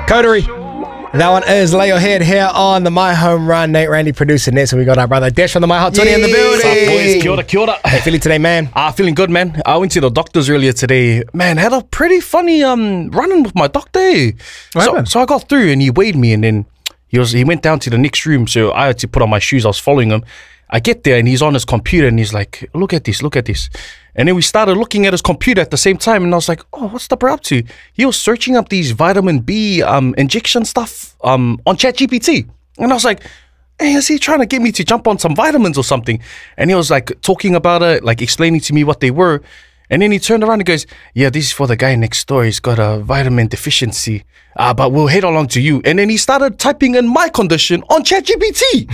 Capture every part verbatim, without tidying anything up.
Coterie. That one is Lay Your Head here on the My Home Run. Nate Randy producing this, and we got our brother Desh from the My Hot twenty in the building. What's up, boys? Kia ora, kia ora. How you feeling today, man? Ah, feeling good, man. I went to the doctor's earlier today. Man, had a pretty funny um run-in with my doctor. Eh? So, so I got through, and he weighed me, and then he was he went down to the next room, so I had to put on my shoes. I was following him. I get there, and he's on his computer, and he's like, look at this, look at this. And then we started looking at his computer at the same time, and I was like, oh, what's the bro up to? He was searching up these vitamin B um injection stuff um on ChatGPT. And I was like, hey, is he trying to get me to jump on some vitamins or something? And he was like talking about it, like explaining to me what they were. And then he turned around and goes, yeah, this is for the guy next door. He's got a vitamin deficiency, uh, but we'll head along to you. And then he started typing in my condition on ChatGPT.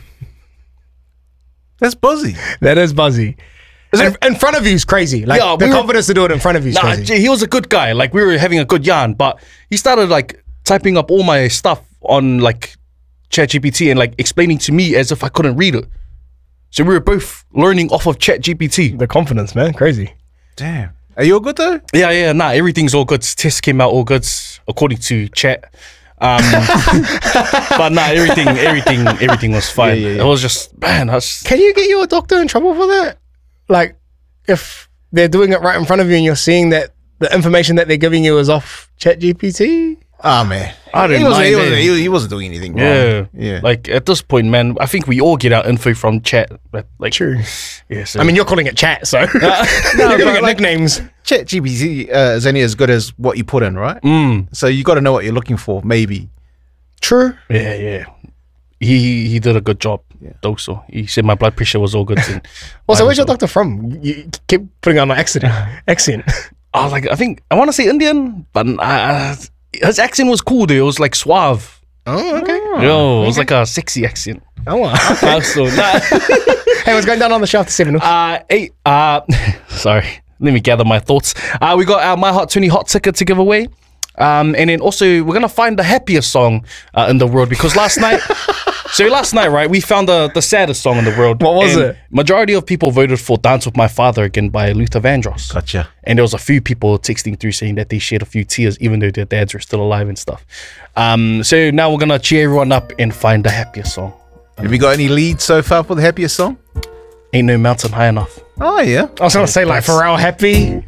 That's buzzy. That is buzzy. In, in front of you is crazy. Like, Yeah, the we were- confidence to do it in front of you is Nah, crazy. he was a good guy. Like, we were having a good yarn, but he started like typing up all my stuff on like ChatGPT and like explaining to me as if I couldn't read it. So we were both learning off of ChatGPT. The confidence, man. Crazy. Damn. Are you all good though? Yeah, yeah, nah, everything's all good. Tests came out all good according to Chat. Um, but nah, everything, everything, everything was fine. Yeah, yeah, yeah. It was just, man, I was, Can you get your doctor in trouble for that? Like, if they're doing it right in front of you and you're seeing that the information that they're giving you is off ChatGPT? Oh man. I didn't he wasn't, mind he, wasn't, it. he, he wasn't doing anything wrong. yeah, Yeah. Like at this point, man, I think we all get our info from Chat. But like, True. yeah. So. I mean, you're calling it chat, so No, you're giving but it like- nicknames. ChatGPT uh, is only as good as what you put in, right? mm, So you got to know what you're looking for, maybe. True. yeah, yeah. He he did a good job. Yeah. Also, he said my blood pressure was all good. And Also, mine where's was your all- doctor from? You keep putting on an accent. accent. I was like, I think I want to say Indian, but uh, his accent was cool. Dude. It was like suave. Oh, okay. Yo, it was like a sexy accent. Oh, wow. Uh, so, nah. Hey, what's going down on the show after seven? Uh, hey, uh, sorry. Let me gather my thoughts. Uh, we got our My Hot twenty hot ticket to give away. Um, and then also we're gonna find the happiest song uh, in the world because last night, so last night, right, we found the the saddest song in the world. What was And it? Majority of people voted for "Dance with My Father" again by Luther Vandross. Gotcha. And there was a few people texting through saying that they shed a few tears even though their dads were still alive and stuff. Um, so now we're gonna cheer everyone up and find the happiest song. Have you got any leads so far for the happiest song? Ain't no mountain high enough. Oh yeah. I was going to say, like, Pharrell Happy.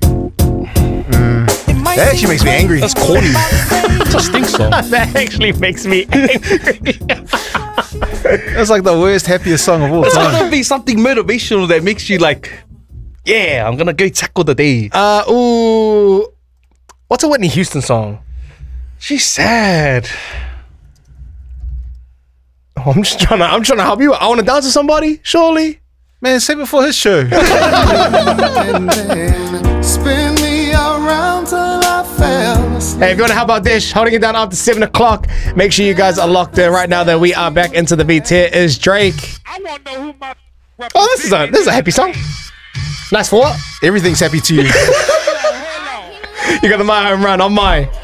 That actually makes me angry. That's corny. It's a stink song. That actually makes me angry. That's like the worst happiest song of all It's time. gonna be something motivational that makes you like, yeah, I'm gonna go tackle the day. Uh, ooh. What's a Whitney Houston song? She's sad. Oh, I'm just trying to, I'm trying to help you. I want to dance with somebody, surely. Man, save it for his show. Spin me around till I fell asleep. Hey, if you want to help out Dish, holding it down after seven o'clock, make sure you guys are locked in right now that we are back into the beat. Here is Drake. I want to know who my Oh, this is a this is a happy song. Nice for what? Everything's happy to you. You got the My Home Run on my